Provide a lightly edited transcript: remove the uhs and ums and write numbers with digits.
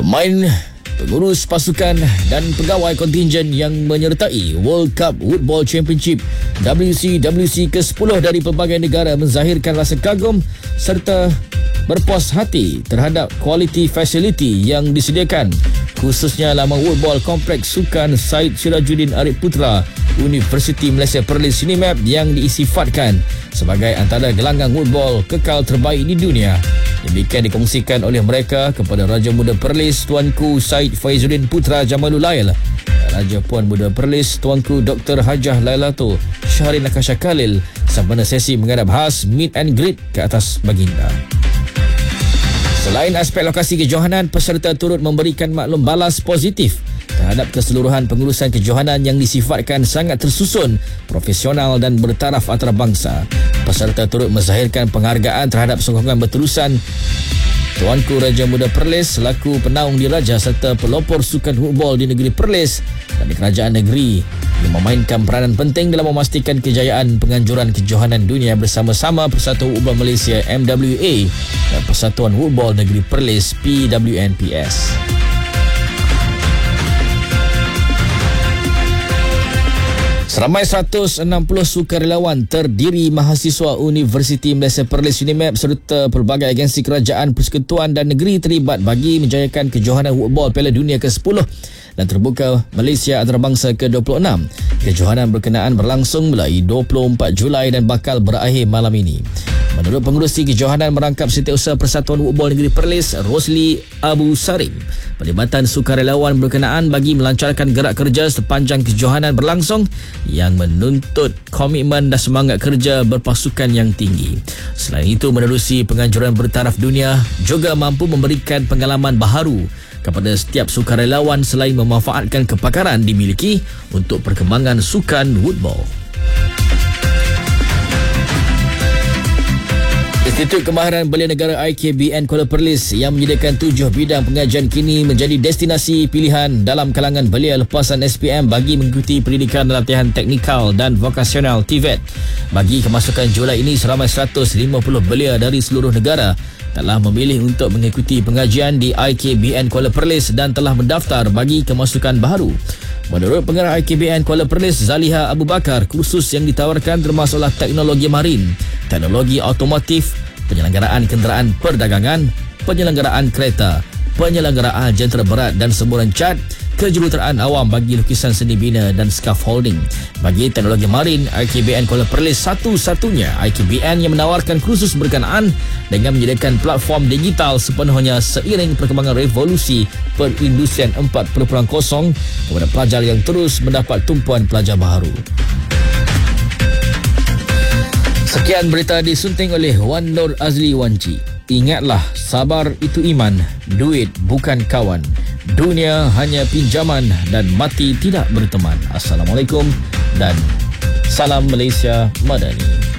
Pemain, pengurus pasukan dan pegawai kontingen yang menyertai World Cup Woodball Championship WCWC ke-10 dari pelbagai negara menzahirkan rasa kagum serta berpuas hati terhadap kualiti fasiliti yang disediakan, khususnya laman Woodball Kompleks Sukan Syed Sirajuddin Arif Putra Universiti Malaysia Perlis Unimap yang diisifatkan sebagai antara gelanggang Woodball kekal terbaik di dunia. Demikian dikongsikan oleh mereka kepada Raja Muda Perlis Tuanku Syed Faizuddin Putra Jamalul Lail, Raja Puan Muda Perlis Tuanku Dr. Hajah Lailatul Syahrin Akasha Khalil sempena sesi menghadap khas meet and greet ke atas baginda. Selain aspek lokasi kejohanan, peserta turut memberikan maklum balas positif terhadap keseluruhan pengurusan kejohanan yang disifatkan sangat tersusun, profesional dan bertaraf antarabangsa. Peserta turut menzahirkan penghargaan terhadap sokongan berterusan Tuanku Raja Muda Perlis selaku penaung diraja serta pelopor sukan woodball di negeri Perlis dan di kerajaan negeri yang memainkan peranan penting dalam memastikan kejayaan penganjuran kejohanan dunia bersama-sama Persatuan Woodball Malaysia MWA dan Persatuan Woodball Negeri Perlis PWNPS. Seramai 160 sukarelawan terdiri mahasiswa Universiti Malaysia Perlis Unimap serta pelbagai agensi kerajaan, persekutuan dan negeri terlibat bagi menjayakan kejohanan woodball Piala Dunia ke-10 dan terbuka Malaysia Antarabangsa ke-26. Kejohanan berkenaan berlangsung mulai 24 Julai dan bakal berakhir malam ini. Menurut pengurusi kejohanan merangkap Setiausaha Persatuan Woodball Negeri Perlis, Rosli Abu Sarim, pelibatan sukarelawan berkenaan bagi melancarkan gerak kerja sepanjang kejohanan berlangsung yang menuntut komitmen dan semangat kerja berpasukan yang tinggi. Selain itu, menerusi penganjuran bertaraf dunia juga mampu memberikan pengalaman baharu kepada setiap sukarelawan selain memanfaatkan kepakaran dimiliki untuk perkembangan sukan woodball. Institut Kemahiran Belia Negara IKBN Kuala Perlis yang menyediakan 7 bidang pengajian kini menjadi destinasi pilihan dalam kalangan belia lepasan SPM bagi mengikuti pendidikan latihan teknikal dan vokasional TVET. Bagi kemasukan Julai ini, seramai 150 belia dari seluruh negara telah memilih untuk mengikuti pengajian di IKBN Kuala Perlis dan telah mendaftar bagi kemasukan baharu. Menurut pengarah IKBN Kuala Perlis Zaliha Abu Bakar, kursus yang ditawarkan termasuklah teknologi marin, teknologi automotif, penyelenggaraan kenderaan perdagangan, penyelenggaraan kereta, penyelenggaraan jentera berat dan semburan cat, kejuruteraan awam bagi lukisan seni bina dan scaffolding. Bagi teknologi marin, IKBN Kuala Perlis satu-satunya IKBN yang menawarkan kursus berkenaan dengan menyediakan platform digital sepenuhnya seiring perkembangan revolusi perindustrian 4.0 kepada pelajar yang terus mendapat tumpuan pelajar baharu. Sekian berita disunting oleh Wan Nur Azli Wanci. Ingatlah, sabar itu iman, duit bukan kawan. Dunia hanya pinjaman dan mati tidak berteman. Assalamualaikum dan salam Malaysia Madani.